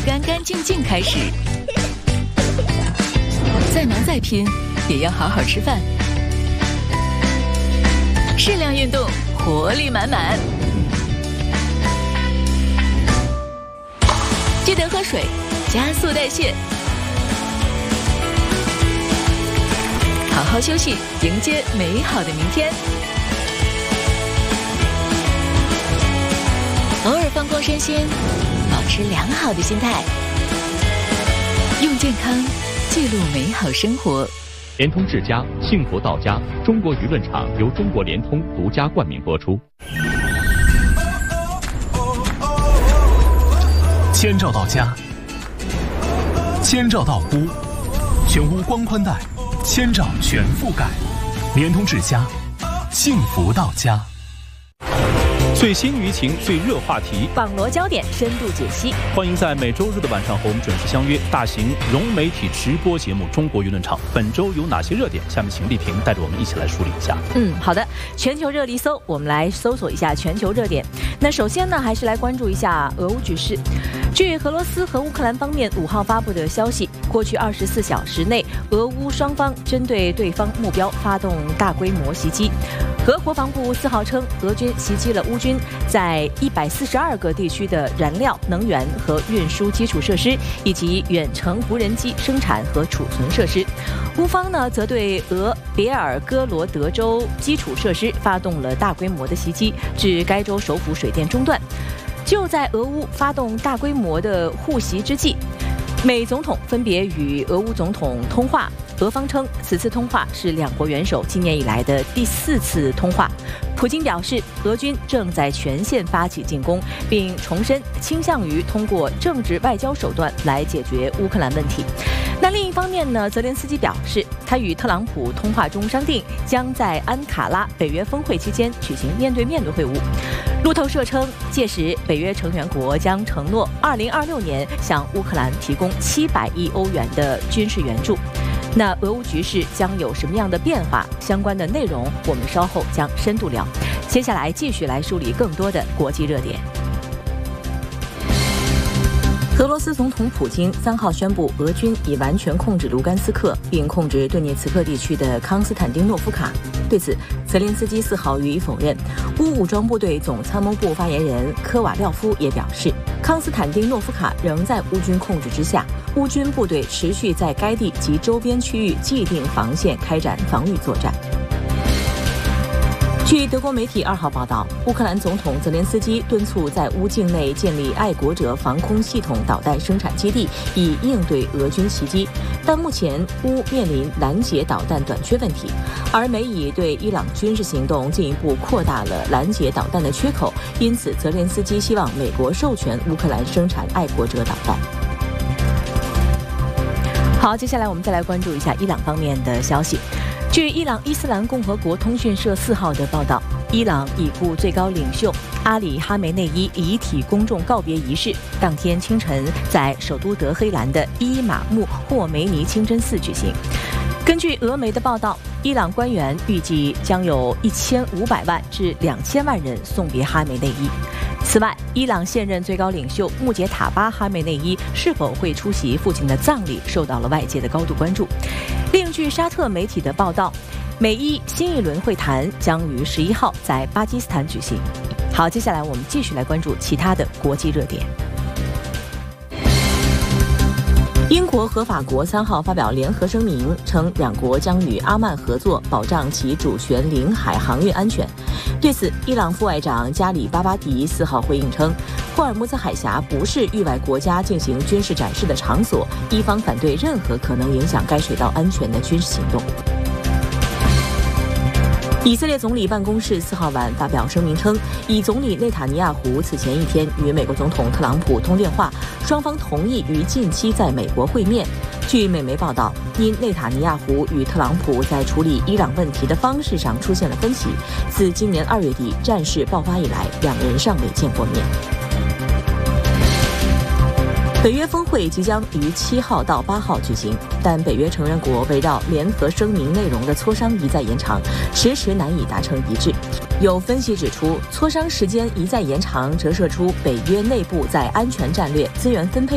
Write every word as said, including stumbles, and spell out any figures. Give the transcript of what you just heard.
干干净净开始。再忙再拼，也要好好吃饭。适量运动，活力满满。记得喝水，加速代谢。好好休息，迎接美好的明天。偶尔放光身心，保持良好的心态，用健康记录美好生活。 联通智家，幸福到家。中国舆论场由中国联通独家冠名播出。 千兆到家，千兆到屋，全屋光宽带，千兆全覆盖。联通智家，幸福到家。 最新舆情、最热话题， 网罗焦点，深度解析。 欢迎在每周日的晚上和我们准时相约大型融媒体直播节目《中国舆论场》。本周有哪些热点？下面请丽萍带着我们一起来梳理一下。 嗯，好的。全球热力搜，我们来搜索一下全球热点。那首先呢，还是来关注一下俄乌局势。据俄罗斯和乌克兰方面五号发布的消息，过去二十四小时内，俄乌双方针对对方目标发动大规模袭击。俄国防部四号称，俄军袭击了乌军在一百四十二个地区的燃料、能源和运输基础设施，以及远程无人机生产和储存设施。乌方呢，则对俄别尔哥罗德州基础设施发动了大规模的袭击，致该州首府水电中断。就在俄乌发动大规模的互袭之际，美总统分别与俄乌总统通话。俄方称，此次通话是两国元首今年以来的第四次通话。普京表示，俄军正在全线发起进攻，并重申倾向于通过政治外交手段来解决乌克兰问题。那另一方面呢，泽连斯基表示，他与特朗普通话中商定，将在安卡拉北约峰会期间举行面对面的会晤。路透社称，届时北约成员国将承诺二零二六年向乌克兰提供七百亿欧元的军事援助。那俄乌局势将有什么样的变化？相关的内容我们稍后将深度聊。接下来继续来梳理更多的国际热点。俄罗斯总统普京三号宣布，俄军已完全控制卢甘斯克，并控制顿涅茨克地区的康斯坦丁诺夫卡。对此，泽连斯基四号予以否认。乌武装部队总参谋部发言人科瓦廖夫也表示，康斯坦丁诺夫卡仍在乌军控制之下，乌军部队持续在该地及周边区域既定防线开展防御作战。据德国媒体二号报道，乌克兰总统泽连斯基敦促在乌境内建立爱国者防空系统导弹生产基地，以应对俄军袭击。但目前乌面临拦截导弹短缺问题，而美以对伊朗军事行动进一步扩大了拦截导弹的缺口，因此泽连斯基希望美国授权乌克兰生产爱国者导弹。好，接下来我们再来关注一下伊朗方面的消息。据伊朗伊斯兰共和国通讯社四号的报道，伊朗已故最高领袖阿里哈梅内伊遗体公众告别仪式当天清晨在首都德黑兰的伊玛目霍梅尼清真寺举行。根据俄媒的报道，伊朗官员预计将有一千五百万至两千万人送别哈梅内伊。此外，伊朗现任最高领袖穆杰塔巴哈梅内伊是否会出席父亲的葬礼，受到了外界的高度关注。另据沙特媒体的报道，美伊新一轮会谈将于十一号在巴基斯坦举行。好，接下来我们继续来关注其他的国际热点。英国和法国三号发表联合声明，称两国将与阿曼合作，保障其主权领海航运安全。对此，伊朗副外长加里巴巴迪四号回应称，霍尔木兹海峡不是域外国家进行军事展示的场所，伊方反对任何可能影响该水道安全的军事行动。以色列总理办公室四号晚发表声明称，以总理内塔尼亚胡此前一天与美国总统特朗普通电话，双方同意于近期在美国会面。据美媒报道，因内塔尼亚胡与特朗普在处理伊朗问题的方式上出现了分歧，自今年二月底战事爆发以来，两人尚未见过面。北约峰会即将于七号到八号举行，但北约成员国围绕联合声明内容的磋商一再延长，迟迟难以达成一致。有分析指出，磋商时间一再延长，折射出北约内部在安全战略、资源分配